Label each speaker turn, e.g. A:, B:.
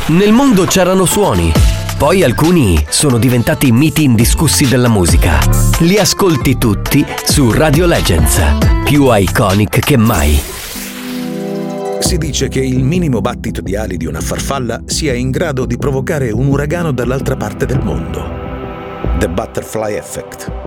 A: Nel mondo c'erano suoni, poi alcuni sono diventati miti indiscussi della musica. Li ascolti tutti su Radio Legends, più iconic che mai.
B: Si dice che il minimo battito di ali di una farfalla sia in grado di provocare un uragano dall'altra parte del mondo. The Butterfly Effect.